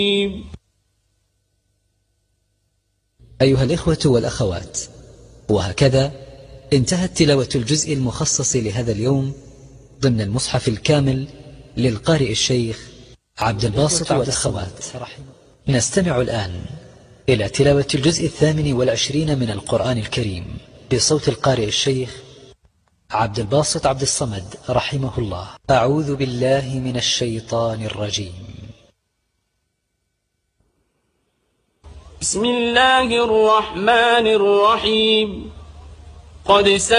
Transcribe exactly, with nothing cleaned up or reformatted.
أيها الإخوة والأخوات، وهكذا انتهت تلاوة الجزء المخصص لهذا اليوم ضمن المصحف الكامل للقارئ الشيخ عبد الباسط عبد الصمد. نستمع الآن إلى تلاوة الجزء الثامن والعشرين من القرآن الكريم بصوت القارئ الشيخ عبد الباسط عبد الصمد رحمه الله. أعوذ بالله من الشيطان الرجيم. بسم الله الرحمن الرحيم. قد